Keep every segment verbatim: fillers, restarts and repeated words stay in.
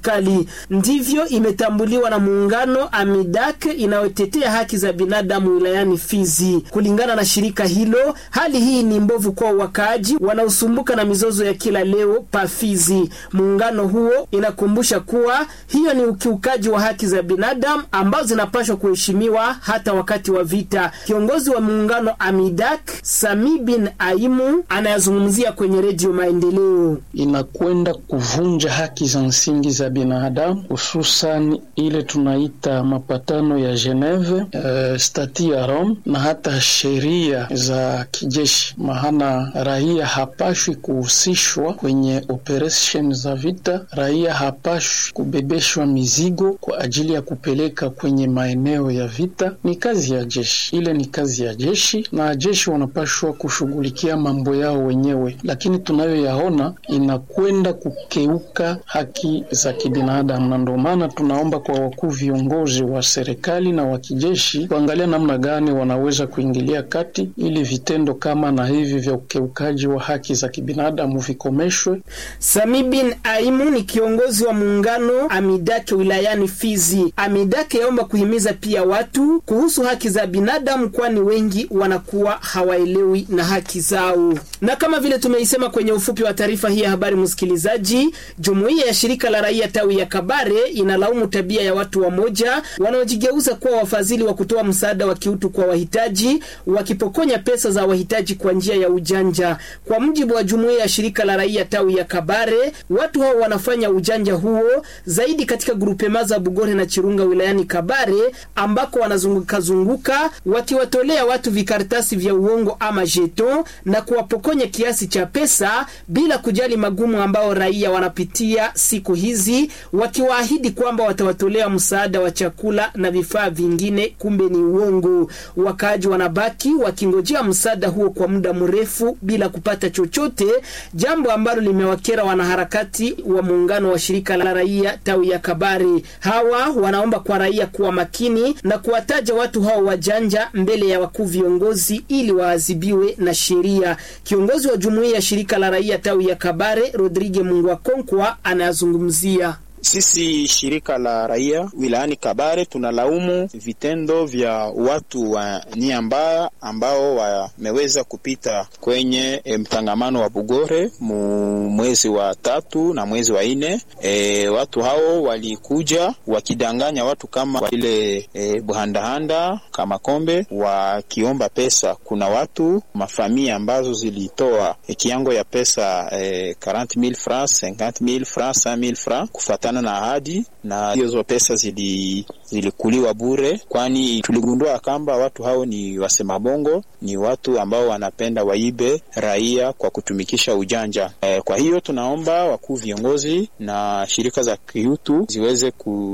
serikali. Ndivyo imetambuliwa na muungano Amidak inayotetea haki za binadamu wilayani Fizi. Kulingana na shirika hilo, hali hii ni mbovu kwa wakaaji wanaosumbuka na mizozo ya kila leo pa Fizi. Muungano huo inakumbusha kuwa hiyo ni ukiukaji wa haki za binadamu ambazo zinapaswa kuheshimiwa hata wakati wa vita. Kiongozi wa muungano Amidak, Sami bin Aimu, anayazungumzia kwenye redio Maendeleo. Inakwenda kuvunja haki za msingi za binadamu, hususan ile tunaita mapatano ya Geneve, uh, stati ya Rome na hata sheria za kijeshi. Maana raia hapashwi kuhusishwa kwenye operation za vita, raia hapashwi kubebeshwa mizigo kwa ajili ya kupeleka kwenye maeneo ya vita. Ni kazi ya jeshi, ile ni kazi ya jeshi na jeshi wanapashwa kushughulikia mambo yao wenyewe, lakini tunayoyaona inakwenda kukeuka haki za kibinadamu, na ndio maana tunaomba kwa wakuu viongozi wa serikali na wa kijeshi kuangalia namna gani wanaweza kuingilia kati ili vitendo kama na hivi vya ukeukaji wa haki za kibinadamu vikomeshwe. Sami bin Aimu ni kiongozi wa muungano Amidake wilayani Fizi. Amidake yaomba kuhimiza pia watu kuhusu haki za binadamu, kwani wengi wanakuwa hawaelewi na haki zao. Na kama vile tumeisema kwenye ufupi wa taarifa hii ya habari, msikilizaji, jumuiya ya shirika la raia tawi ya Kabare inalaumu tabia ya watu wamoja wanaojigeuza kuwa wafadhili wa kutoa msaada wa kiutu kwa wahitaji, wakipokonya pesa za wahitaji kwa njia ya ujanja. Kwa mujibu wa jumuiya ya shirika la raia tawi ya Kabare, watu hao wanafanya ujanja huo zaidi katika grupema za Bugore na Chirunga wilayani Kabare, ambako wanazunguka zunguka wakiwatolea watu vikaratasi vya uongo ama jeton na kuwapokonya kiasi cha pesa bila kujali magumu ambao raia wanapitia siku hizi, wakiwaahidi kwamba watawatolea msaada wa chakula na vifaa vingine, kumbe ni uongo. Wakaaji wanabaki wakingojea msaada huo kwa muda mrefu bila kupata chochote, jambo ambalo limewakera wanaharakati wa muungano wa shirika la raia tawi ya Kabare. Hawa wanaomba kwa raia kuwa makini na kuwataja watu hao wajanja mbele ya wakuu viongozi ili waadhibiwe na sheria. Kiongozi wa jumuiya ya shirika la raia tawi ya Kabare, Rodrigue Mungwakonkwa, anazungumzia. Sisi shirika la raia wilayani Kabare tunalaumu vitendo vya watu wa nia mbaya ambao wameweza kupita kwenye e, mtangamano wa Bugore mu mwezi wa tatu na mwezi wa nne. E, watu hao walikuja wakidanganya watu kama ile e, Buhandahanda kama Kombe wakiomba pesa. Kuna watu mafamilia ambazo zilitoa e, kiango ya pesa e, arobaini mille francs, cinquante mille francs, cent mille francs kufatana na ahadi, na hizo pesa zili zilikuliwa bure, kwani tuligundua kamba watu hao ni wasema bongo, ni watu ambao wanapenda waibe raia kwa kutumikisha ujanja. E, kwa hiyo tunaomba wakuu viongozi na shirika za kiutu ziweze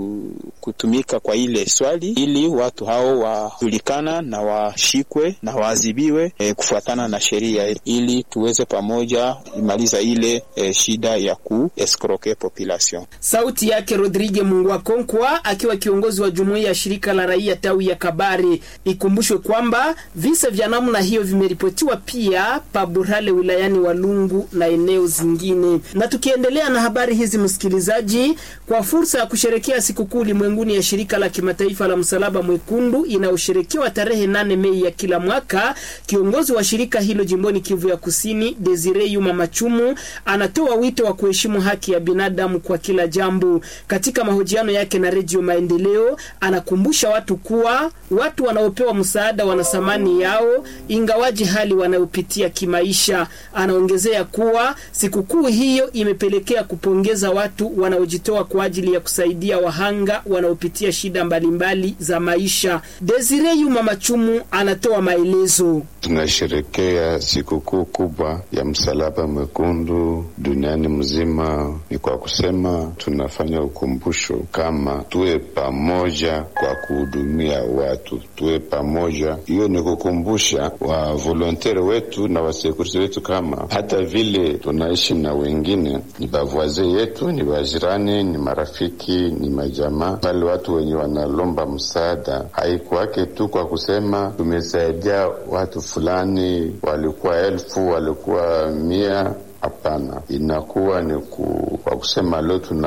kutumika kwa ile swali ili watu hao wajulikana na washikwe na waadhibiwe e, kufuatana na sheria, ili tuweze pamoja imaliza ile e, shida ya ku escroquer population. Sauti yake Rodrigue Mungwakonkwa akiwa kiongozi wa jumuiya ya shirika la raia tawi ya Kabare. Ikumbushwe kwamba visa vya namna hiyo vimeripotiwa pia pa Burale wilayani Walungu na eneo zingine. Na tukiendelea na habari hizi, msikilizaji, kwa fursa ya kusherekea sikukuu ulimwenguni ya shirika la kimataifa la msalaba mwekundu inayosherekewa tarehe nane Mei ya kila mwaka, kiongozi wa shirika hilo jimboni Kivu ya Kusini, Desire Yuma Machumu, anatoa wito wa kuheshimu haki ya binadamu kwa kila jambo. Katika mahojiano yake na Radio Maendeleo, anakumbusha watu kuwa watu wanaopewa msaada wana thamani yao ingawaji hali wanayopitia kimaisha. Anaongezea kuwa sikukuu hiyo imepelekea kupongeza watu wanaojitoa kwa ajili ya kusaidia wahanga wanaopitia shida mbalimbali za maisha. Desire Yuma Machumu anatoa maelezo. Tunasherehekea sikukuu kubwa ya msalaba mwekundu duniani mzima. Ni kwa kusema tunafanya ukumbusho kama tuwe pamoja kwa kuhudumia watu, tuwe pamoja. Hiyo ni kukumbusha wa volontaire wetu na wa security wetu kama hata vile tunaishi na wengine, ni bavaze yetu, ni wajirani, ni marafiki, ni majamaa. Wale watu wenye wanalomba msaada haikuwake tu kwa kusema tumesaidia watu fulani, walikuwa elfu, walikuwa mia. Hapana, inakuwa ni ku, kwa kusema leo tuna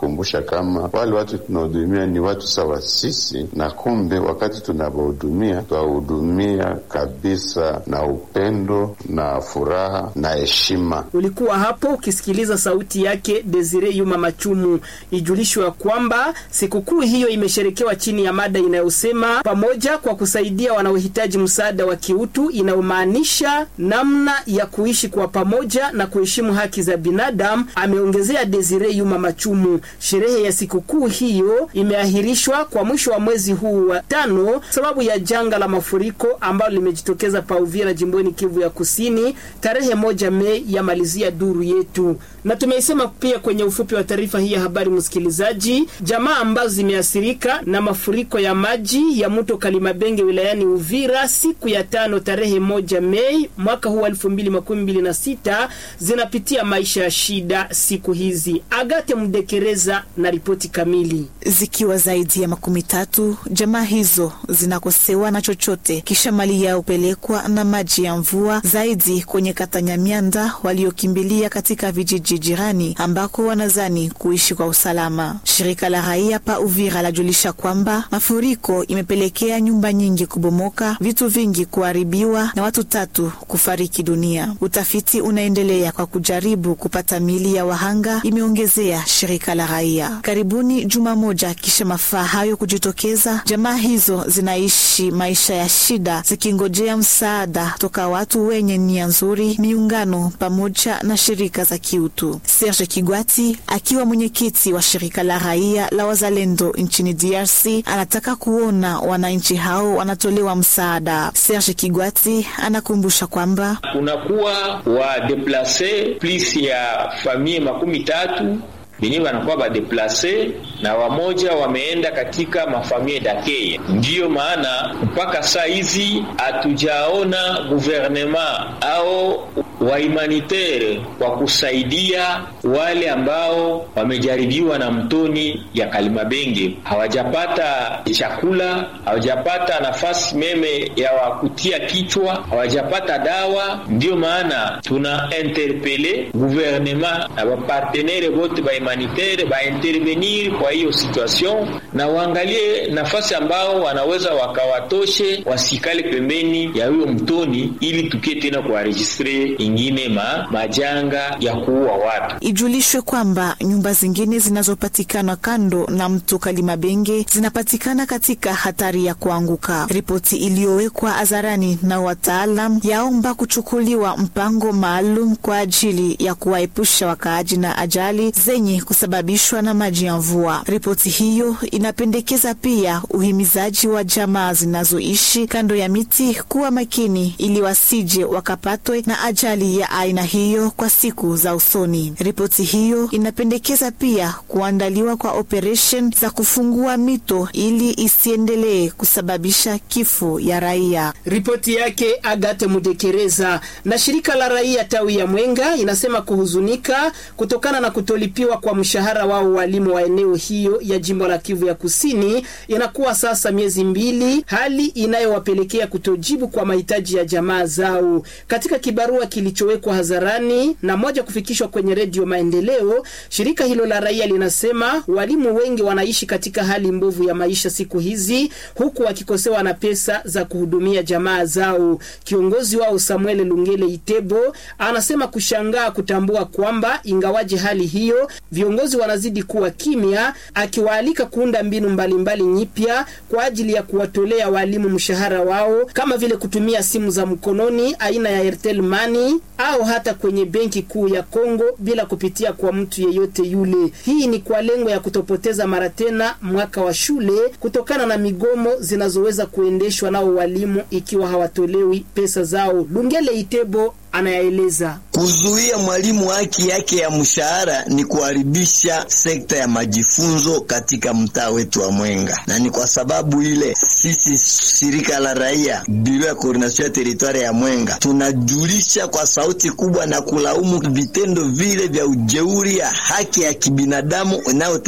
kukumbusha kama wale watu tunahudumia ni watu sawa sisi, na kumbe wakati tunawahudumia tuwahudumia kabisa na upendo na furaha na heshima. Ulikuwa hapo ukisikiliza sauti yake Desire Yuma Machumu. Ijulishwe kwamba sikukuu hiyo imesherekewa chini ya mada inayosema pamoja kwa kusaidia wanaohitaji msaada wa kiutu, inayomaanisha namna ya kuishi kwa pamoja na kuheshimu haki za binadamu, ameongezea Desire Yuma Machumu. Sherehe ya sikukuu hiyo imeahirishwa kwa mwisho wa mwezi huu wa tano sababu ya janga la mafuriko ambalo limejitokeza pa Uvira jimboni Kivu ya Kusini tarehe moja Mei ya malizia duru yetu. Na tumeisema pia kwenye ufupi wa taarifa hii ya habari msikilizaji, jamaa ambazo zimeathirika na mafuriko ya maji ya mto Kalimabenge wilayani Uvira siku ya tano tarehe moja Mei mwaka huu elfu mbili makumi mbili na sita zinapitia maisha ya shida siku hizi. Agate Mdekereza na ripoti kamili. Zikiwa zaidi ya makumi tatu, jamaa hizo zinakosewa na chochote kisha mali yao pelekwa na maji ya mvua, zaidi kwenye kata Nyamianda waliokimbilia katika vijiji jirani ambako wanazani kuishi kwa usalama. Shirika la raia pa Uvira lajulisha kwamba mafuriko imepelekea nyumba nyingi kubomoka, vitu vingi kuharibiwa na watu tatu kufariki dunia. Utafiti unaendelea kwa kujaribu kupata mili ya wahanga, imeongezea shirika la raia. Karibuni juma moja kisha mafaa hayo kujitokeza, jamaa hizo zinaishi maisha ya shida zikingojea msaada toka watu wenye nia nzuri, miungano pamoja na shirika za kiutu. Serge Kigwati akiwa mwenyekiti wa shirika la raia la wazalendo nchini D R C anataka kuona wananchi hao wanatolewa msaada. Serge Kigwati anakumbusha kwamba kunakuwa wa deplace plus ya familia makumi tatu Bini wanakuwa ba deplace na wamoja wameenda katika mafamilia dakeye. Ndiyo maana mpaka saa hizi hatujaona gouvernement au wa humanitaire kwa kusaidia wale ambao wamejaribiwa na mtoni ya Kalimabenge. Hawajapata chakula, hawajapata nafasi meme ya wakutia kichwa, hawajapata dawa. Ndiyo maana tuna interpele gouvernement na ba partenaire wote ba humanitaire ba intervenir kwa hiyo situation na waangalie nafasi ambao wanaweza wakawatoshe wasikale pembeni ya huyo mtoni ili tukie tena kwa registre ingine ma majanga ya kuua watu. Ijulishwe kwamba nyumba zingine zinazopatikana kando na mto Kalimabenge zinapatikana katika hatari ya kuanguka. Ripoti iliyowekwa hadharani na wataalam yaomba kuchukuliwa mpango maalum kwa ajili ya kuwaepusha wakaaji na ajali zenye kusababishwa na maji ya mvua. Ripoti hiyo inapendekeza pia uhimizaji wa jamaa zinazoishi kando ya miti kuwa makini ili wasije wakapatwe na ajali ya aina hiyo kwa siku za usoni. Ripoti hiyo inapendekeza pia kuandaliwa kwa operation za kufungua mito ili isiendelee kusababisha kifo ya raia. Ripoti yake Agate Mudekereza. Na shirika la raia tawi ya Mwenga inasema kuhuzunika kutokana na kutolipiwa kwa mshahara wao walimu wa eneo hiyo ya jimbo la Kivu ya Kusini. Inakuwa sasa miezi mbili, hali inayowapelekea kutojibu kwa mahitaji ya jamaa zao. Katika kibarua kilichowekwa hadharani na moja kufikishwa kwenye redio Maendeleo, shirika hilo la raia linasema walimu wengi wanaishi katika hali mbovu ya maisha siku hizi, huku wakikosewa na pesa za kuhudumia jamaa zao. Kiongozi wao Samuel Lungele Itebo anasema kushangaa kutambua kwamba ingawaje hali hiyo, viongozi wanazidi kuwa kimya, akiwaalika kuunda mbinu mbalimbali nyipya kwa ajili ya kuwatolea walimu mshahara wao, kama vile kutumia simu za mkononi aina ya Airtel Money au hata kwenye benki kuu ya Kongo bila kupitia kwa mtu yeyote yule. Hii ni kwa lengo ya kutopoteza mara tena mwaka wa shule kutokana na migomo zinazoweza kuendeshwa nao walimu ikiwa hawatolewi pesa zao. Lungele Itebo anayaeleza. Kuzuia mwalimu haki yake ya mshahara ni kuharibisha sekta ya majifunzo katika mtaa wetu wa Mwenga, na ni kwa sababu ile sisi shirika la raia Biro ya Coordination ya Territoire ya Mwenga tunajulisha kwa sauti kubwa na kulaumu vitendo vile vya ujeuri ya haki ya kibinadamu unaotendewa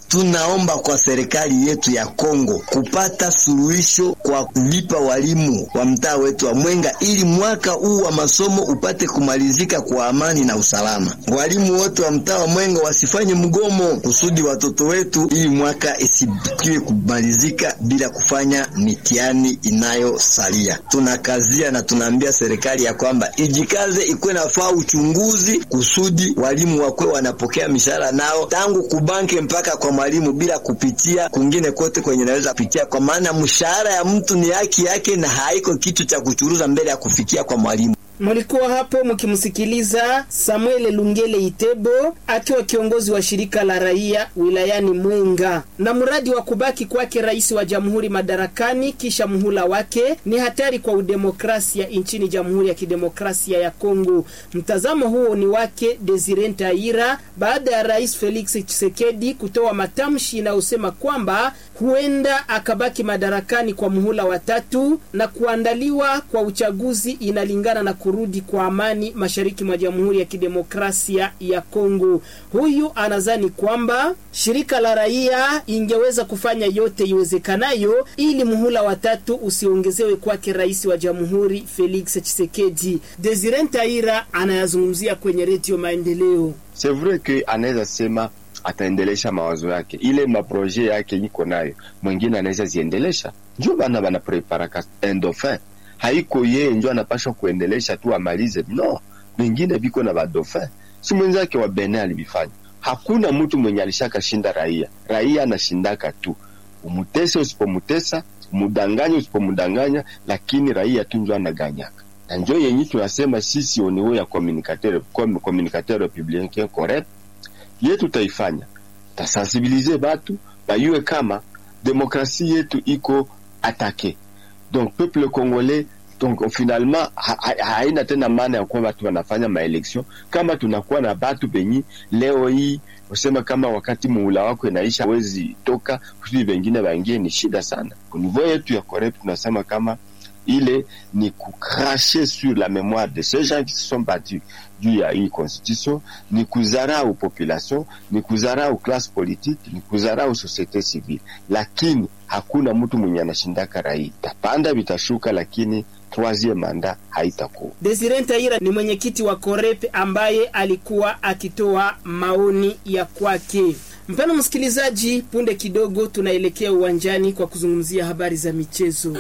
tunaomba kwa serikali yetu ya Kongo kupata suluhisho kwa kulipa walimu wa mtaa wetu wa Mwenga ili mwaka huu wa masomo upate kumalizika kwa amani na usalama. Walimu wote wa mtaa wa Mwenga wasifanye mgomo kusudi watoto wetu hii mwaka isibikie kumalizika bila kufanya mitihani inayosalia. Tunakazia na tunaambia serikali ya kwamba ijikaze, ikuwe nafaa uchunguzi kusudi walimu wakwe wanapokea mishahara nao tangu kubanke mpaka kwa mwalimu bila kupitia kungine kote kwenye naweza kupitia, kwa maana mshahara ya mtu ni haki yake na haiko kitu cha kuchuruza mbele ya kufikia kwa mwalimu. Mulikuwa hapo mkimsikiliza Samuel Lungele Itebo akiwa kiongozi wa shirika la raia wilayani Mwenga. Na mradi wa kubaki kwake rais wa jamhuri madarakani kisha muhula wake ni hatari kwa udemokrasia nchini Jamhuri ya Kidemokrasia ya Kongo. Mtazamo huo ni wake Desire Ntaira baada ya Rais Felix Tshisekedi kutoa matamshi inayosema kwamba huenda akabaki madarakani kwa muhula wa tatu na kuandaliwa kwa uchaguzi inalingana na kurudi kwa amani mashariki mwa Jamhuri ya Kidemokrasia ya Kongo. Huyu anazani kwamba shirika la raia ingeweza kufanya yote iwezekanayo ili muhula wa tatu usiongezewe kwake rais wa Jamhuri Felix Tshisekedi. Desire Ntaira anayazungumzia kwenye Radio Maendeleo. C'est vrai que anaweza sema ataendelesha mawazo yake, ile maproje yake yiko nayo, mwingine anaweza ziendelesha. Njoo bana bana prepara un dauphin. Haiko yeye njoo anapaswa kuendelesha tu amalize. No, wengine biko na dauphin. Si mwenzake wa Benin alibifanya. Hakuna mtu mwenye alishaka shinda raia. Raia anashindaka tu. Umutese usipomutesa, mudanganya usipomudanganya, lakini raia tu njoo anaganyaka. Na njoo yenye tunasema sisi au niveau ya communicateur, comme communicateur républicain correct, yetu taifanya. Tasensibiliser batu, bayue kama demokrasi yetu iko attaqué. Donc peuple congolais, donc finalement haina tena maana ya kwamba watu wanafanya maelection kama tunakuwa na batu benyi leo hii usema kama wakati muhula wako inaisha wezi toka kusudi wengine waingie, ni shida sana. Kwa niveau yetu ya correct tunasema kama ile ni kucracher sur la mémoire de ces gens qui se sont battus juu ya hii constitution, ni kuzarau population, ni kuzarau classe politique, ni kuzarau société civile. Lakini hakuna mtu mwenye anashindaka raia. Tapanda vitashuka, lakini troisième mandat haitakuwa. Desire Ntaira ni mwenyekiti wa Korepe ambaye alikuwa akitoa maoni ya kwake. Mpendwa msikilizaji, punde kidogo tunaelekea uwanjani kwa kuzungumzia habari za michezo.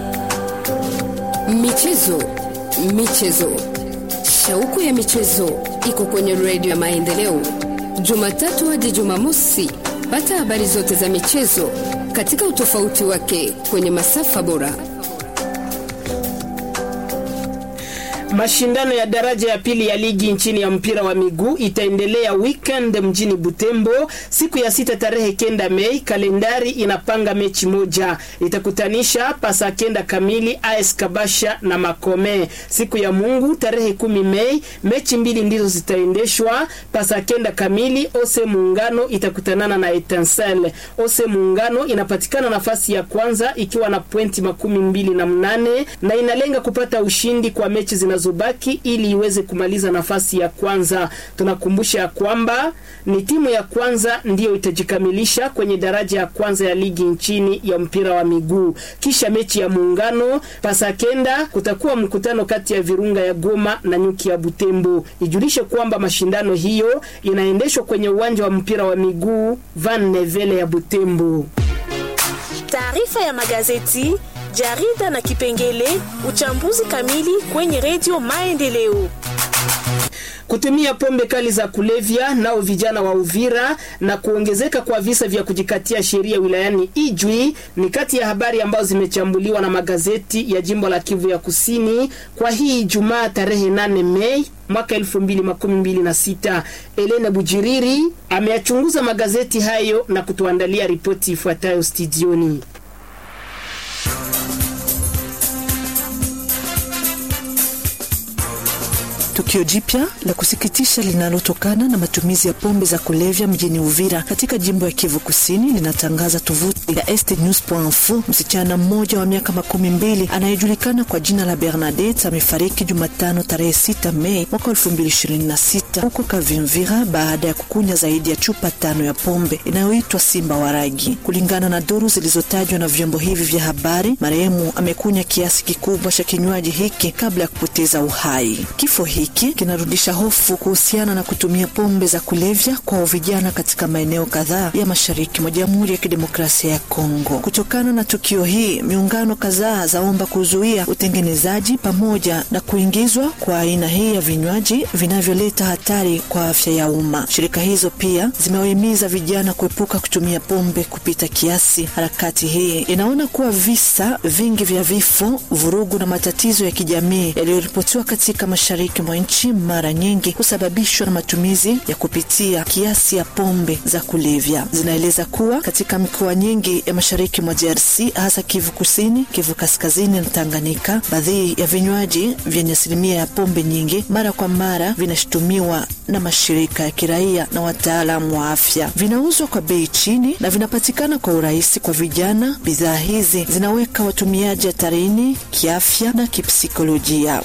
Michezo, michezo. Shauku ya michezo iko kwenye Radio ya Maendeleo. Jumatatu hadi Jumamosi, pata habari zote za michezo katika utofauti wake kwenye masafa bora. Mashindano ya daraja ya pili ya ligi nchini ya mpira wa miguu itaendelea weekend mjini Butembo siku ya sita tarehe kenda Mei. Kalendari inapanga mechi moja, itakutanisha pasa kenda kamili A S Kabasha na Makome. Siku ya Mungu tarehe kumi Mei mechi mbili ndizo zitaendeshwa. Pasa kenda kamili Ose Muungano itakutanana na Etancelle. Ose Muungano inapatikana nafasi ya kwanza ikiwa na pointi makumi mbili na mnane na inalenga kupata ushindi kwa mechi zina zobaki ili iweze kumaliza nafasi ya kwanza. Tunakumbusha kwamba ni timu ya kwanza ndiyo itajikamilisha kwenye daraja ya kwanza ya ligi nchini ya mpira wa miguu. Kisha mechi ya Muungano pasakenda kutakuwa mkutano kati ya Virunga ya Goma na Nyuki ya Butembo. Ijulishe kwamba mashindano hiyo inaendeshwa kwenye uwanja wa mpira wa miguu Van Nevele ya Butembo. Taarifa ya magazeti, jarida na kipengele uchambuzi kamili kwenye Radio Maendeleo. Kutumia pombe kali za kulevya nao vijana wa Uvira na kuongezeka kwa visa vya kujikatia sheria wilayani Ijwi ni kati ya habari ambazo zimechambuliwa na magazeti ya jimbo la Kivu ya Kusini kwa hii Ijumaa tarehe nane Mei mwaka elfu mbili makumi mbili na sita. Elena Bujiriri ameyachunguza magazeti hayo na kutuandalia ripoti ifuatayo studioni. Tukio jipya la kusikitisha linalotokana na matumizi ya pombe za kulevya mjini Uvira katika jimbo ya Kivu Kusini linatangaza tovuti ya este news point info. Msichana mmoja wa miaka makumi mbili anayejulikana kwa jina la Bernadette amefariki Jumatano tarehe sita Mei mwaka elfu mbili ishirini na sita huko Kavimvira baada ya kukunya zaidi ya chupa tano ya pombe inayoitwa Simba Waragi. Kulingana na duru zilizotajwa na vyombo hivi vya habari, marehemu amekunya kiasi kikubwa cha kinywaji hiki kabla ya kupoteza uhai. Kifo hiki kinarudisha hofu kuhusiana na kutumia pombe za kulevya kwa vijana katika maeneo kadhaa ya mashariki mwa Jamhuri ya Kidemokrasia ya Kongo. Kutokana na tukio hii, miungano kadhaa zaomba kuzuia utengenezaji pamoja na kuingizwa kwa aina hii ya vinywaji vinavyoleta hatari kwa afya ya umma. Shirika hizo pia zimewahimiza vijana kuepuka kutumia pombe kupita kiasi. Harakati hii inaona kuwa visa vingi vya vifo, vurugu na matatizo ya kijamii yaliyoripotiwa katika mashariki mwa nchi mara nyingi kusababishwa na matumizi ya kupitia kiasi ya pombe za kulevya. Zinaeleza kuwa katika mikoa nyingi ya mashariki mwa D R C, hasa Kivu Kusini, Kivu Kaskazini na Tanganyika, baadhi ya vinywaji vyenye asilimia ya pombe nyingi mara kwa mara vinashutumiwa na mashirika ya kiraia na wataalamu wa afya. Vinauzwa kwa bei chini na vinapatikana kwa urahisi kwa vijana. Bidhaa hizi zinaweka watumiaji hatarini kiafya na kipsikolojia.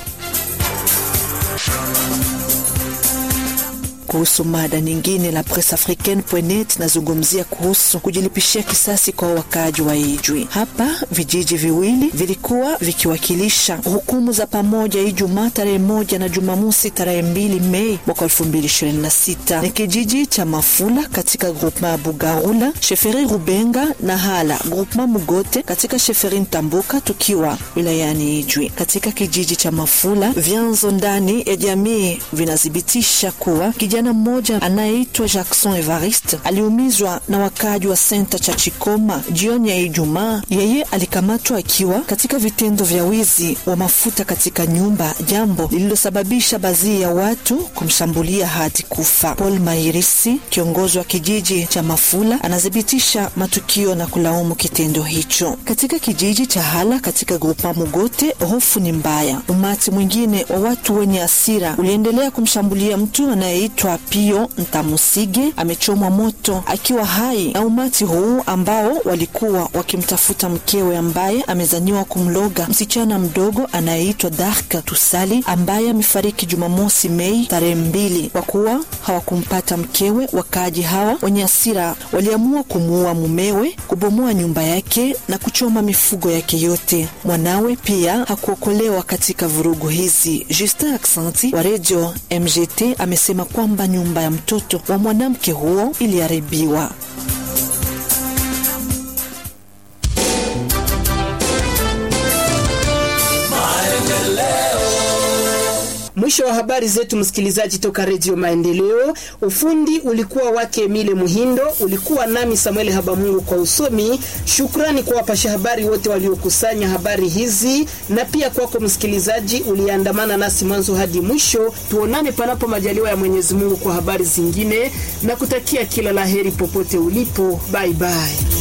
Kuhusu mada nyingine, la Presse Africaine point net nazungumzia kuhusu kujilipishia kisasi kwa wakaaji wa Ijwi. Hapa vijiji viwili vilikuwa vikiwakilisha hukumu za pamoja Ijumaa tarehe moja na Jumamosi tarehe mbili Mei mwaka elfu mbili ishirini na sita. Ni kijiji cha Mafula katika groupement Bugarula, Sheferi Rubenga na Hala groupement Mugote katika Sheferi Ntambuka tukiwa wilayani Ijwi. Katika kijiji cha Mafula, vyanzo ndani ya jamii vinadhibitisha kuwa kijana mmoja anayeitwa Jackson Evariste aliumizwa na wakaji wa senta cha Chikoma jioni ya Ijumaa. Yeye alikamatwa akiwa katika vitendo vya wizi wa mafuta katika nyumba, jambo lililosababisha baadhi ya watu kumshambulia hadi kufa. Paul Mairisi, kiongozi wa kijiji cha Mafula, anadhibitisha matukio na kulaumu kitendo hicho. Katika kijiji cha Hala katika grupa Mugote, hofu ni mbaya. Umati mwingine wa watu wenye hasira uliendelea kumshambulia mtu anayeitwa Pio Ntamusige, amechomwa moto akiwa hai na umati huu ambao walikuwa wakimtafuta mkewe ambaye amezaniwa kumloga msichana mdogo anayeitwa Dark Tusali ambaye amefariki Jumamosi Mei tarehe mbili. Kwa kuwa hawakumpata mkewe, wakaaji hawa wenye hasira waliamua kumuua mumewe, kubomoa nyumba yake na kuchoma mifugo yake yote. Mwanawe pia hakuokolewa katika vurugu hizi. Justin Accenti wa Radio M G T amesema kwamba nyumba ya mtoto wa mwanamke huo iliharibiwa. Mwisho wa habari zetu, msikilizaji, toka Radio Maendeleo. Ufundi ulikuwa wake Emile Muhindo, ulikuwa nami Samuel Habamungu kwa usomi. Shukrani kwa wapasha habari wote waliokusanya habari hizi, na pia kwako msikilizaji uliandamana nasi mwanzo hadi mwisho. Tuonane panapo majaliwa ya Mwenyezi Mungu kwa habari zingine, na kutakia kila laheri popote ulipo. Bye bye.